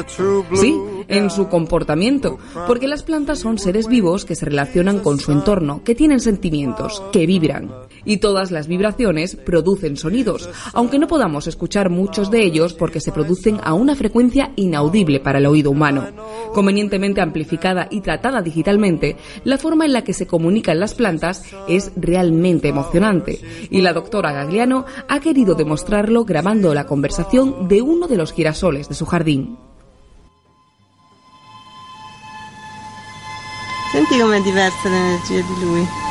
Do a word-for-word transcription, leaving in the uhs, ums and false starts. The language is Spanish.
Sí, en su comportamiento, porque las plantas son seres vivos que se relacionan con su entorno, que tienen sentimientos, que vibran. Y todas las vibraciones producen sonidos, aunque no podamos escuchar muchos de ellos porque se producen a una frecuencia inaudible para el oído humano. Convenientemente amplificada y tratada digitalmente, la forma en la que se comunican las plantas es realmente emocionante, y la doctora Gagliano ha querido demostrarlo grabando la conversación de uno de los girasoles de su jardín. Senti com'è diversa l'energia di lui.